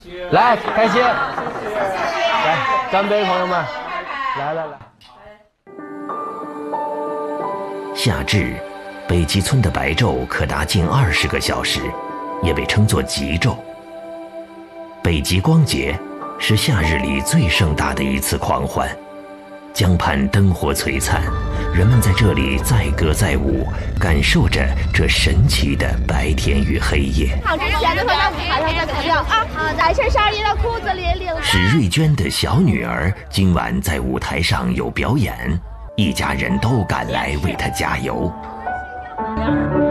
来，开心，来，干杯，朋友们，来。 夏至，北极村的白昼可达近20个小时，也被称作极昼。北极光节是夏日里最盛大的一次狂欢，江畔灯火璀璨，人们在这里载歌载舞，感受着这神奇的白天与黑夜。 好，之前的话在舞台上再给他跳啊，白衬衫一条裤子连领带。 史瑞娟的小女儿今晚在舞台上有表演，一家人都赶来为她加油。